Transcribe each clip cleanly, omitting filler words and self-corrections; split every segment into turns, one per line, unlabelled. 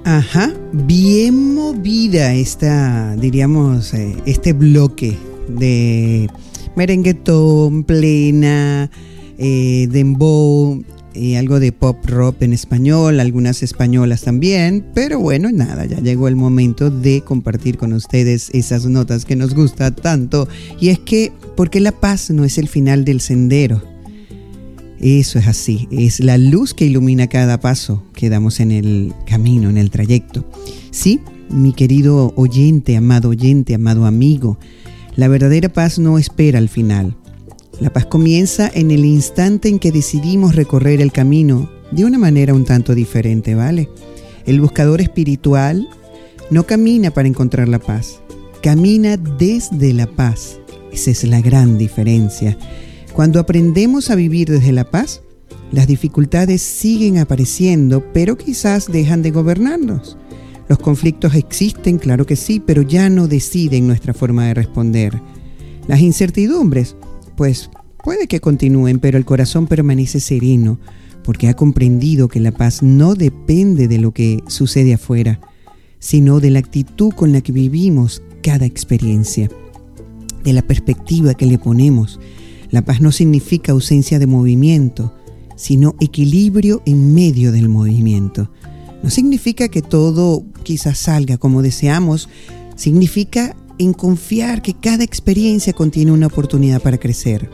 Ajá, bien movida diríamos, este bloque de merenguetón, plena, dembow, algo de pop rock en español, algunas españolas también, pero bueno, nada, ya llegó el momento de compartir con ustedes esas notas que nos gusta tanto, y es que, porque la paz no es el final del sendero. Eso es así, es la luz que ilumina cada paso que damos en el camino, en el trayecto. Sí, mi querido oyente, amado amigo, la verdadera paz no espera al final. La paz comienza en el instante en que decidimos recorrer el camino de una manera un tanto diferente, ¿vale? El buscador espiritual no camina para encontrar la paz, camina desde la paz. Esa es la gran diferencia. Cuando aprendemos a vivir desde la paz, las dificultades siguen apareciendo, pero quizás dejan de gobernarnos. Los conflictos existen, claro que sí, pero ya no deciden nuestra forma de responder. Las incertidumbres, pues puede que continúen, pero el corazón permanece sereno, porque ha comprendido que la paz no depende de lo que sucede afuera, sino de la actitud con la que vivimos cada experiencia, de la perspectiva que le ponemos. La paz no significa ausencia de movimiento, sino equilibrio en medio del movimiento. No significa que todo quizás salga como deseamos, significa en confiar que cada experiencia contiene una oportunidad para crecer.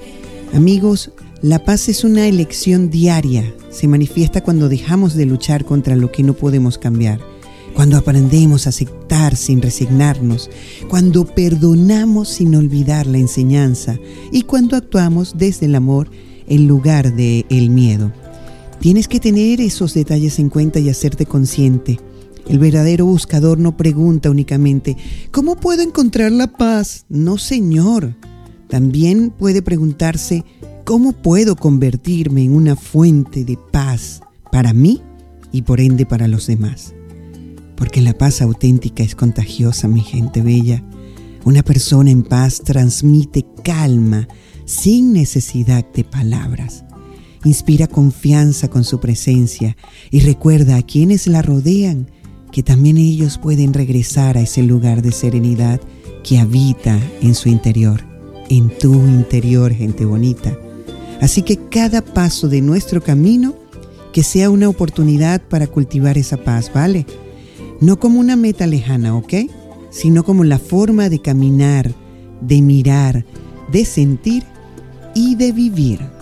Amigos, la paz es una elección diaria, se manifiesta cuando dejamos de luchar contra lo que no podemos cambiar, cuando aprendemos a aceptar sin resignarnos, cuando perdonamos sin olvidar la enseñanza y cuando actuamos desde el amor en lugar del miedo. Tienes que tener esos detalles en cuenta y hacerte consciente. El verdadero buscador no pregunta únicamente ¿cómo puedo encontrar la paz? No, señor. También puede preguntarse ¿cómo puedo convertirme en una fuente de paz para mí y por ende para los demás? Porque la paz auténtica es contagiosa, mi gente bella. Una persona en paz transmite calma sin necesidad de palabras. Inspira confianza con su presencia y recuerda a quienes la rodean que también ellos pueden regresar a ese lugar de serenidad que habita en su interior, en tu interior, gente bonita. Así que cada paso de nuestro camino que sea una oportunidad para cultivar esa paz, ¿vale? No como una meta lejana, ¿ok? Sino como la forma de caminar, de mirar, de sentir y de vivir.